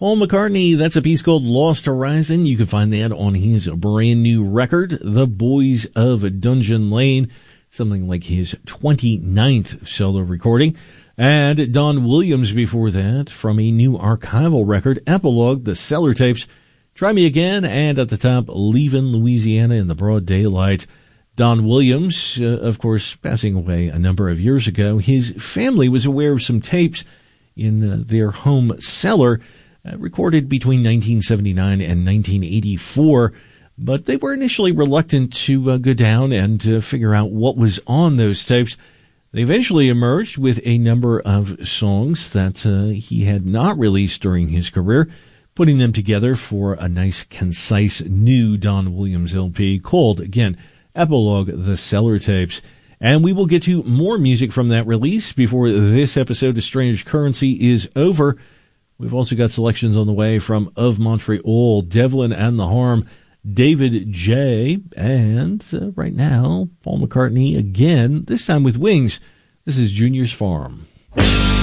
Paul McCartney, that's a piece called Lost Horizon. You can find that on his brand new record, The Boys of Dungeon Lane, something like his 29th solo recording. And Don Williams before that from a new archival record, Epilogue, The Cellar Tapes, Try Me Again, and at the top, Leavin' Louisiana in the Broad Daylight. Don Williams, of course, passing away a number of years ago. His family was aware of some tapes in their home cellar, recorded between 1979 and 1984, but they were initially reluctant to go down and figure out what was on those tapes. They eventually emerged with a number of songs that he had not released during his career, putting them together for a nice, concise, new Don Williams LP called, again, Epilogue, The Cellar Tapes. And we will get to more music from that release before this episode of Strange Currency is over. We've also got selections on the way from Of Montreal, Devlin and the Harm, David J., and right now, Paul McCartney again, this time with Wings. This is Junior's Farm.